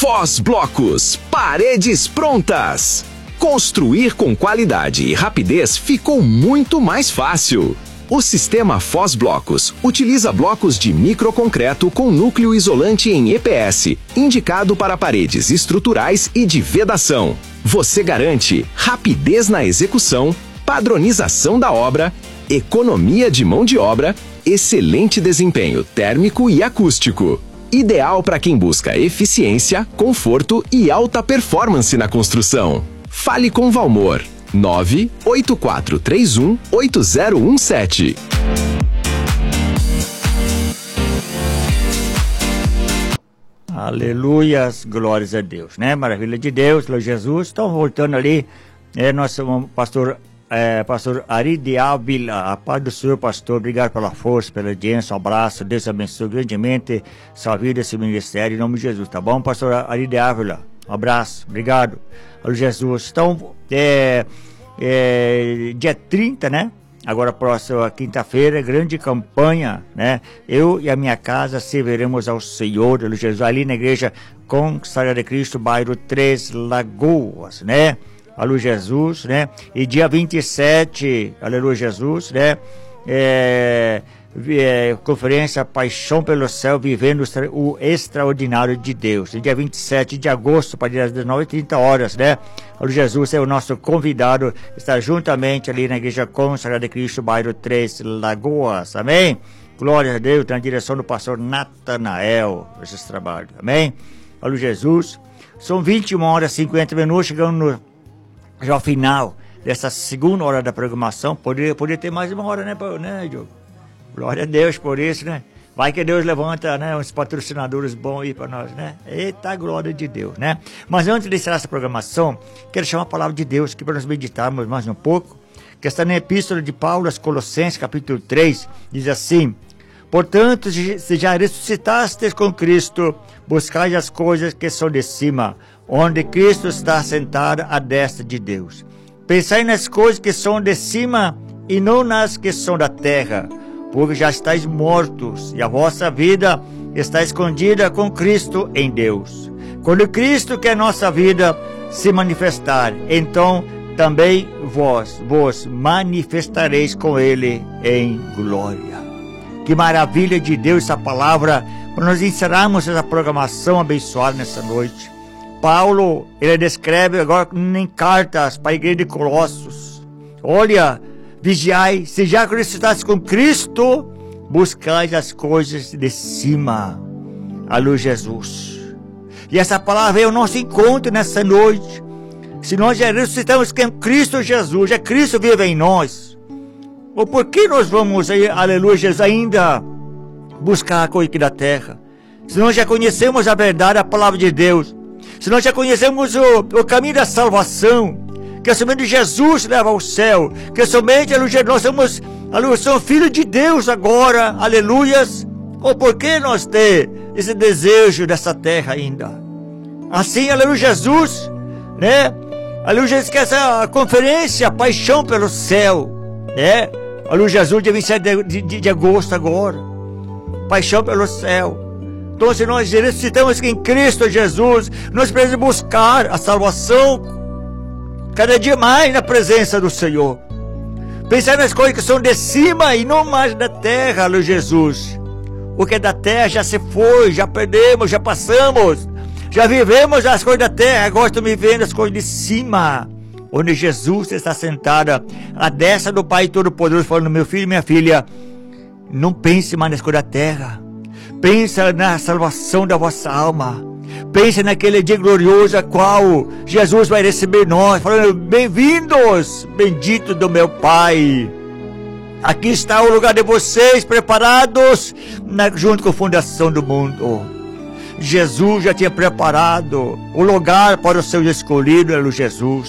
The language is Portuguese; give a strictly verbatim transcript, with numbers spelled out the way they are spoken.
Foz Blocos, paredes prontas. Construir com qualidade e rapidez ficou muito mais fácil. O sistema Foz Blocos utiliza blocos de microconcreto com núcleo isolante em E P S, indicado para paredes estruturais e de vedação. Você garante rapidez na execução, padronização da obra, economia de mão de obra, excelente desempenho térmico e acústico. Ideal para quem busca eficiência, conforto e alta performance na construção. Fale com Valmor. nove oito quatro três um oito zero um sete. Aleluias, glórias a Deus, né? Maravilha de Deus, glória a Jesus. Estão voltando ali, é, nosso pastor, é, pastor Ari de Ávila. A paz do Senhor, pastor. Obrigado pela força, pela audiência. Um abraço. Deus abençoe grandemente sua vida, esse ministério, em nome de Jesus, tá bom, pastor Ari de Ávila? Um abraço, obrigado. Glória a Jesus. Então, é, é, dia trinta, né? Agora, próxima quinta-feira, grande campanha, né? Eu e a minha casa serviremos ao Senhor, Jesus, ali na igreja Consagrada de Cristo, bairro Três Lagoas, né? Aleluia, Jesus, né? E dia vinte e sete, aleluia, Jesus, né? É, é, conferência Paixão pelo Céu, vivendo o extraordinário de Deus. E dia vinte e sete de agosto, para dia dezenove e trinta horas, né? Aleluia, Jesus é o nosso convidado, está juntamente ali na igreja Consagrada de Cristo, bairro Três Lagoas, amém? Glória a Deus, na direção do pastor Natanael, esses trabalhos, amém? Aleluia, Jesus. São vinte e uma horas e cinquenta minutos, chegando no, já ao final dessa segunda hora da programação. Poderia, poderia ter mais uma hora, né, né, Diogo? Glória a Deus por isso, né? Vai que Deus levanta, né, uns patrocinadores bons aí para nós, né? Eita, glória de Deus, né? Mas antes de iniciar essa programação, quero chamar a palavra de Deus aqui para nós meditarmos mais um pouco, que está na Epístola de Paulo aos Colossenses, capítulo três, diz assim: portanto, se já ressuscitastes com Cristo, buscai as coisas que são de cima, onde Cristo está sentado à destra de Deus. Pensai nas coisas que são de cima e não nas que são da terra, porque já estáis mortos e a vossa vida está escondida com Cristo em Deus. Quando Cristo, que é a nossa vida, se manifestar, então também vós vos manifestareis com Ele em glória. Que maravilha de Deus essa palavra, para nós encerrarmos essa programação abençoada nessa noite. Paulo, ele descreve agora em cartas para a igreja de Colossos: olha, vigiai, se já ressuscitaste com Cristo, buscai as coisas de cima. Aleluia, Jesus. E essa palavra veio ao nosso encontro nessa noite. Se nós já ressuscitamos com Cristo Jesus, já Cristo vive em nós, ou por que nós vamos, aleluia, Jesus, ainda buscar a coisa aqui da terra? Se nós já conhecemos a verdade, a palavra de Deus, se nós já conhecemos o, o caminho da salvação, que somente Jesus leva ao céu, que somente, aleluia, nós somos, aleluia, somos filhos de Deus agora, aleluias, ou por que nós temos esse desejo dessa terra ainda? Assim, aleluia, Jesus, né? Aleluia, esquece a conferência Paixão pelo Céu, né? Aleluia, Jesus, dia vinte e sete de, de, de agosto agora, Paixão pelo Céu. Então, se nós ressuscitamos em Cristo Jesus, nós precisamos buscar a salvação cada dia mais na presença do Senhor. Pensar nas coisas que são de cima e não mais da terra, aleluia, Jesus. O que é da terra já se foi, já perdemos, já passamos, já vivemos as coisas da terra, agora estamos vivendo as coisas de cima, onde Jesus está sentado à destra do Pai Todo-Poderoso, falando: meu filho e minha filha, não pense mais nas coisas da terra, pensa na salvação da vossa alma. Pense naquele dia glorioso a qual Jesus vai receber nós, falando: bem-vindos, bendito do meu Pai. Aqui está o lugar de vocês preparados na, junto com a fundação do mundo. Jesus já tinha preparado o lugar para os seus escolhidos, Jesus.